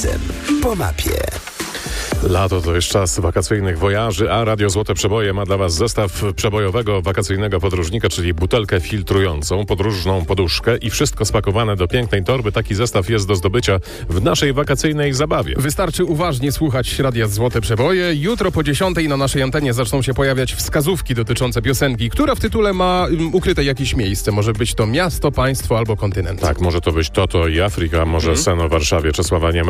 Razem po mapie. Lato to już czas wakacyjnych wojaży, a Radio Złote Przeboje ma dla Was zestaw przebojowego wakacyjnego podróżnika, czyli butelkę filtrującą, podróżną poduszkę i wszystko spakowane do pięknej torby. Taki zestaw jest do zdobycia w naszej wakacyjnej zabawie. Wystarczy uważnie słuchać Radia Złote Przeboje. Jutro po 10:00 na naszej antenie zaczną się pojawiać wskazówki dotyczące piosenki, która w tytule ma ukryte jakieś miejsce. Może być to miasto, państwo albo kontynent. Tak, może to być Toto i Afryka, może Sen o Warszawie, Czesława Niema.